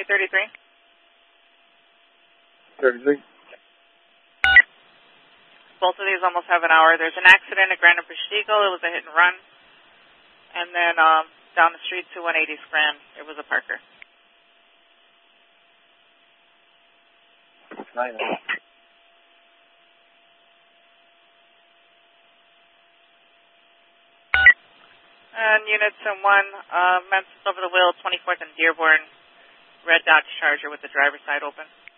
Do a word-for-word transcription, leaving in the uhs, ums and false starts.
thirty-three. thirty-three. Both of these almost have an hour. There's an accident at Grand Prestige. It was a hit and run. And then um, down the street to one eighty Scram, it was a Parker. Nine. And units in one, uh, Memphis over the wheel, twenty-fourth and Dearborn, red Dodge Charger with the driver's side open.